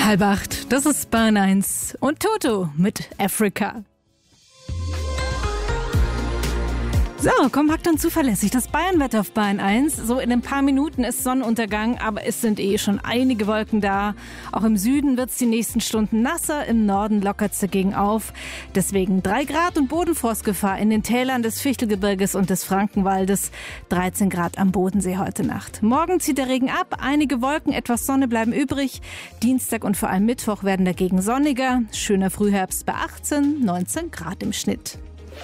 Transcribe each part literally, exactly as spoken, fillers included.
Halb acht, das ist Bayern eins und Toto mit Africa. So, kompakt und zuverlässig. Das Bayernwetter auf Bayern eins. So in ein paar Minuten ist Sonnenuntergang, aber es sind eh schon einige Wolken da. Auch im Süden wird es die nächsten Stunden nasser, im Norden lockert es dagegen auf. Deswegen drei Grad und Bodenfrostgefahr in den Tälern des Fichtelgebirges und des Frankenwaldes. dreizehn Grad am Bodensee heute Nacht. Morgen zieht der Regen ab, einige Wolken, etwas Sonne bleiben übrig. Dienstag und vor allem Mittwoch werden dagegen sonniger. Schöner Frühherbst bei achtzehn, neunzehn Grad im Schnitt.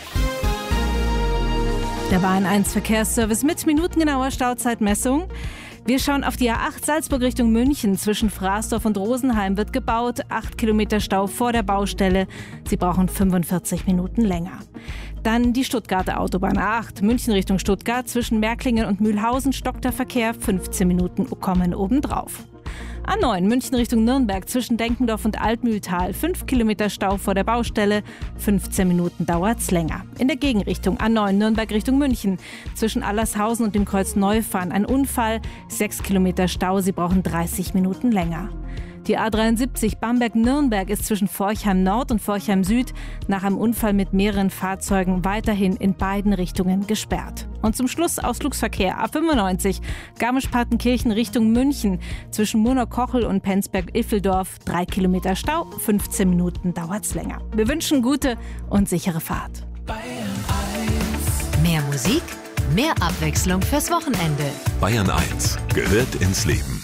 Der Bayern eins Verkehrsservice mit minutengenauer Stauzeitmessung. Wir schauen auf die A acht Salzburg Richtung München. Zwischen Fraßdorf und Rosenheim wird gebaut. acht Kilometer Stau vor der Baustelle. Sie brauchen fünfundvierzig Minuten länger. Dann die Stuttgarter Autobahn A acht. München Richtung Stuttgart. Zwischen Märklingen und Mühlhausen stockt der Verkehr. fünfzehn Minuten kommen obendrauf. A neun München Richtung Nürnberg zwischen Denkendorf und Altmühltal. fünf Kilometer Stau vor der Baustelle. fünfzehn Minuten dauert's länger. In der Gegenrichtung A neun Nürnberg Richtung München. Zwischen Allershausen und dem Kreuz Neufahren ein Unfall. sechs Kilometer Stau. Sie brauchen dreißig Minuten länger. Die A dreiundsiebzig Bamberg-Nürnberg ist zwischen Forchheim Nord und Forchheim Süd nach einem Unfall mit mehreren Fahrzeugen weiterhin in beiden Richtungen gesperrt. Und zum Schluss Ausflugsverkehr A fünfundneunzig Garmisch-Partenkirchen Richtung München. Zwischen Murnau-Kochel und Penzberg-Iffeldorf drei Kilometer Stau, fünfzehn Minuten dauert's länger. Wir wünschen gute und sichere Fahrt. Mehr Musik, mehr Abwechslung fürs Wochenende. Bayern eins gehört ins Leben.